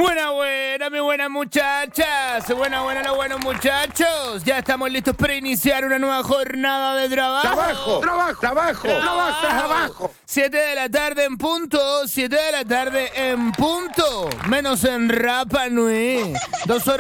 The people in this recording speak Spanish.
Buena, mi buenas muchachas. Buenos muchachos. Ya estamos listos para iniciar una nueva jornada de trabajo. Trabajo. 7 de la tarde en punto. Menos en Rapa Nui. 2 horas